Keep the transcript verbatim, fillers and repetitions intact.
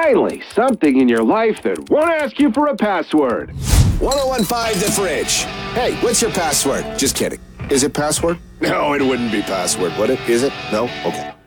Finally, something in your life that won't ask you for a password. ten fifteen The Fridge. Hey, what's your password? Just kidding. Is it password? No, it wouldn't be password, would it? Is it? No? Okay.